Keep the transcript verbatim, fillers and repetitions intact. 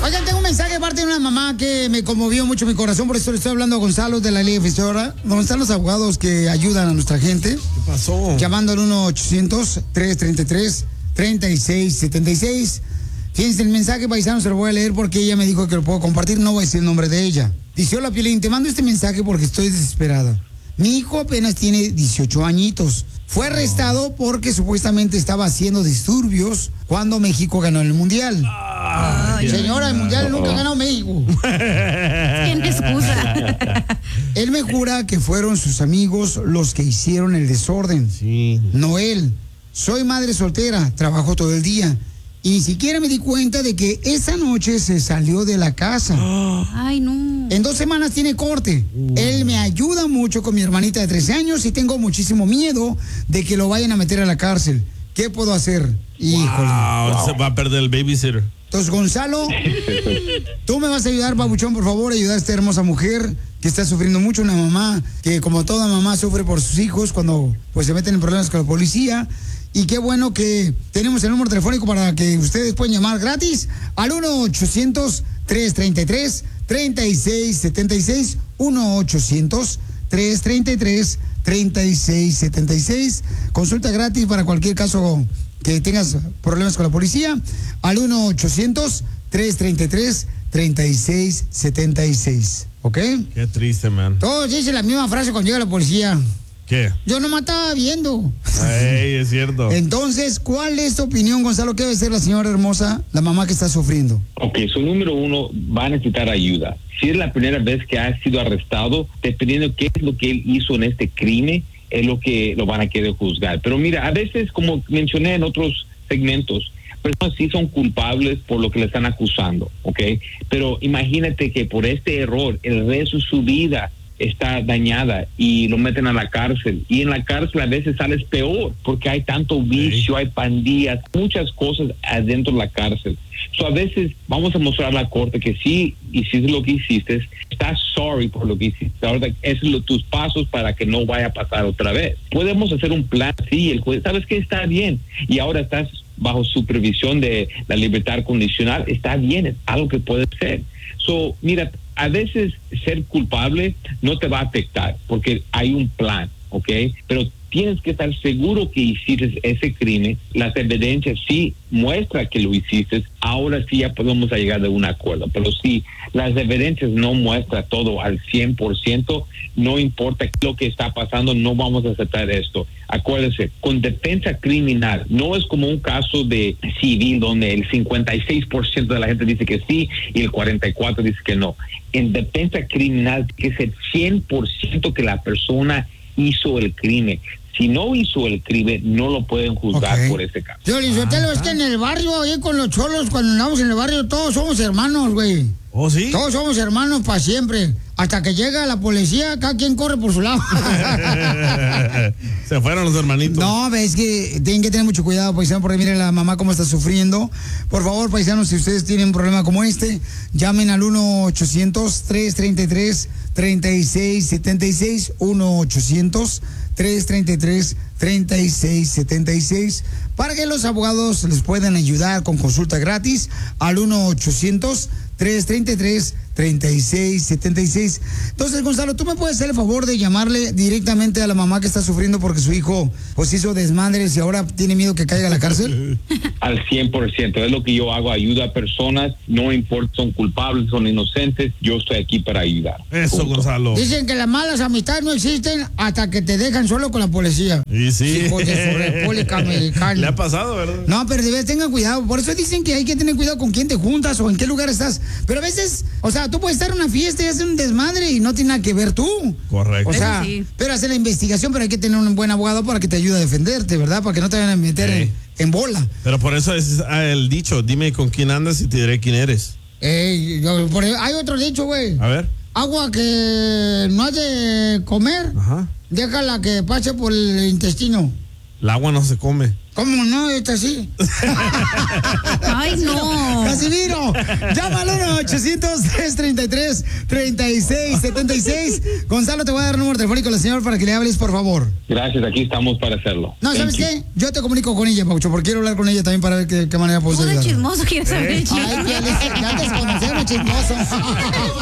Oigan, tengo un mensaje de parte de una mamá que me conmovió mucho mi corazón, por eso le estoy hablando a Gonzalo de la Ley Defensora, donde están los abogados que ayudan a nuestra gente. ¿Qué pasó? Llamando al uno ochocientos, trescientos treinta y tres, treinta y seis setenta y seis. Fíjense, el mensaje, paisano, se lo voy a leer porque ella me dijo que lo puedo compartir, no voy a decir el nombre de ella. Dice: hola, Piolín, te mando este mensaje porque estoy desesperada. Mi hijo apenas tiene dieciocho añitos. Fue arrestado porque supuestamente estaba haciendo disturbios cuando México ganó el Mundial. Ay, señora, el Mundial nunca ha ganado México. ¿Quién excusa? Él me jura que fueron sus amigos los que hicieron el desorden. Sí. No él. Soy madre soltera, trabajo todo el día. Y ni siquiera me di cuenta de que esa noche se salió de la casa. Ay, no. En dos semanas tiene corte. Uh. Él me ayuda mucho con mi hermanita de trece años y tengo muchísimo miedo de que lo vayan a meter a la cárcel. ¿Qué puedo hacer? Wow, Híjole. Wow. Se va a perder el babysitter. Entonces, Gonzalo, tú me vas a ayudar, babuchón, por favor, ayudar a esta hermosa mujer que está sufriendo mucho, una mamá que, como toda mamá, sufre por sus hijos cuando pues se meten en problemas con la policía. Y qué bueno que tenemos el número telefónico para que ustedes puedan llamar gratis al uno ochocientos, trescientos treinta y tres, treinta y seis setenta y seis, uno ochocientos, trescientos treinta y tres, treinta y seis setenta y seis. Consulta gratis para cualquier caso que tengas problemas con la policía al uno ochocientos, trescientos treinta y tres, treinta y seis setenta y seis. ¿Ok? Qué triste, man. Todos dicen la misma frase cuando llega la policía. ¿Qué? Yo no me estaba viendo. Ay, es cierto. Entonces, ¿cuál es tu opinión, Gonzalo? ¿Qué debe ser la señora hermosa, la mamá que está sufriendo? Ok, su número uno va a necesitar ayuda. Si es la primera vez que ha sido arrestado, dependiendo qué es lo que él hizo en este crimen, es lo que lo van a querer juzgar. Pero mira, a veces, como mencioné en otros segmentos, personas sí son culpables por lo que le están acusando, ¿ok? Pero imagínate que por este error, el resto de su vida está dañada y lo meten a la cárcel, y en la cárcel a veces sales peor porque hay tanto vicio, hay pandillas, muchas cosas adentro de la cárcel. So, a veces vamos a mostrar a la corte que sí hiciste lo que hiciste, estás sorry por lo que hiciste, ahora esos son tus pasos para que no vaya a pasar otra vez. Podemos hacer un plan, sí, el juez, sabes que está bien y ahora estás bajo supervisión de la libertad condicional, está bien, es algo que puede ser. So, mira, a veces ser culpable no te va a afectar porque hay un plan, ¿ok? Pero tienes que estar seguro que hiciste ese crimen. Las evidencias sí muestran que lo hiciste. Ahora sí ya podemos llegar a un acuerdo. Pero si las evidencias no muestran todo al cien por ciento, no importa lo que está pasando, no vamos a aceptar esto. Acuérdese, con defensa criminal, no es como un caso de civil donde el cincuenta y seis por ciento de la gente dice que sí y el cuarenta y cuatro por ciento dice que no. En defensa criminal, que es el cien por ciento que la persona hizo el crimen. Si no hizo el crimen, no lo pueden juzgar okay. por ese caso. Yo, Lizotelo, ah, es que en el barrio, ahí con los cholos, cuando andamos en el barrio, todos somos hermanos, güey. ¿Oh, sí? Todos somos hermanos para siempre. Hasta que llega la policía, cada quien corre por su lado. Se fueron los hermanitos. No, es que tienen que tener mucho cuidado, paisano, porque miren la mamá cómo está sufriendo. Por favor, paisanos, si ustedes tienen un problema como este, llamen al uno ochocientos, trescientos treinta y tres, treinta y seis setenta y seis, uno ochocientos, trescientos treinta y tres, treinta y seis setenta y seis, para que los abogados les puedan ayudar con consulta gratis al uno ochocientos, trescientos treinta y tres, treinta y seis setenta y seis. Entonces, Gonzalo, ¿tú me puedes hacer el favor de llamarle directamente a la mamá que está sufriendo porque su hijo pues hizo desmadres y ahora tiene miedo que caiga a la cárcel? Al cien por ciento, es lo que yo hago, ayuda a personas, no importa, son culpables, son inocentes, yo estoy aquí para ayudar. Eso, punto. Gonzalo. Dicen que las malas amistades no existen hasta que te dejan solo con la policía. Y sí. Hijos de su República Americana. Le ha pasado, ¿verdad? No, pero de vez tengan cuidado, por eso dicen que hay que tener cuidado con quién te juntas o en qué lugar estás, pero a veces, o sea, tú puedes estar en una fiesta y hacer un desmadre y no tiene nada que ver tú. Correcto. O sea, sí. pero hacer la investigación, pero hay que tener un buen abogado para que te ayude a defenderte, ¿verdad? Para que no te vayan a meter en, en bola. Pero por eso es el dicho, dime con quién andas y te diré quién eres. Ey, yo, por, hay otro dicho, güey. A ver. Agua que no has de comer, ajá, déjala que pase por el intestino. El agua no se come. ¿Cómo no? Esta sí. ¡Ay, no! ¡Casimiro! Llama al uno ochocientos, trescientos treinta y tres, treinta y seis setenta y seis. Gonzalo, te voy a dar el número telefónico a la señora para que le hables, por favor. Gracias, aquí estamos para hacerlo. No, ¿sabes Thank qué? You. Yo te comunico con ella, Paucho, porque quiero hablar con ella también para ver qué, qué manera puedo ayudar. Todo chismoso quiere saber. ¿Eh? Ay, ya, ya te conocemos. chismoso.